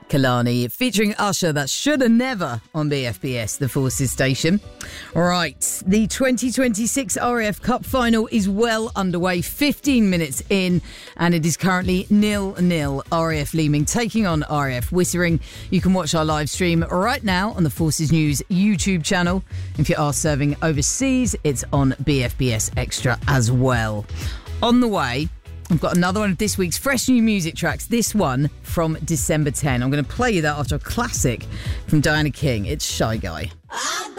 Kalani, featuring Usher. That's Shoulda Never on BFBS, the Forces station. All right, the 2026 RAF Cup final is well underway, 15 minutes in, and it is currently 0-0. RAF Leeming taking on RAF Wittering. You can watch our live stream right now on the Forces News YouTube channel. If you are serving overseas, it's on BFBS Extra as well. On the way, I've got another one of this week's fresh new music tracks. This one from December 10. I'm going to play you that after a classic from Diana King. It's Shy Guy.